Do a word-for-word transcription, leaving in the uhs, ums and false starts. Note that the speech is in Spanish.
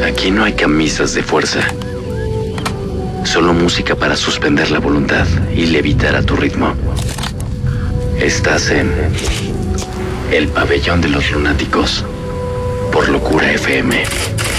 Aquí no hay camisas de fuerza. Solo música para suspender la voluntad y levitar a tu ritmo. Estás en El Pabellón de los Lunáticos por Locura F M.